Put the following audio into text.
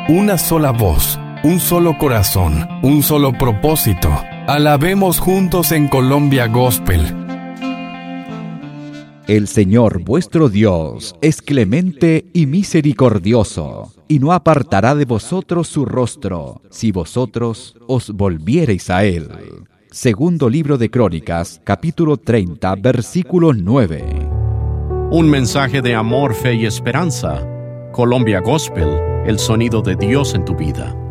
una sola voz, un solo corazón, un solo propósito. Alabemos juntos en Colombia Gospel. El Señor vuestro Dios es clemente y misericordioso, y no apartará de vosotros su rostro, si vosotros os volviereis a Él. Segundo libro de Crónicas, capítulo 30, versículo 9. Un mensaje de amor, fe y esperanza. Colombia Gospel, el sonido de Dios en tu vida.